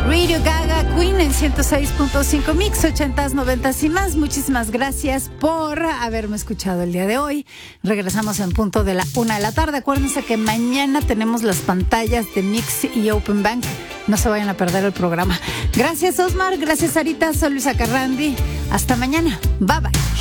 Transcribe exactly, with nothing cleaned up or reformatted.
Radio Gaga, Queen en ciento seis punto cinco Mix, ochentas, noventas y más. Muchísimas gracias por haberme escuchado el día de hoy. Regresamos en punto de la una de la tarde. Acuérdense que mañana tenemos las pantallas de Mix y Open Bank. No se vayan a perder el programa. Gracias, Osmar. Gracias, Sarita. Soy Luisa Carrandi. Hasta mañana. Bye, bye.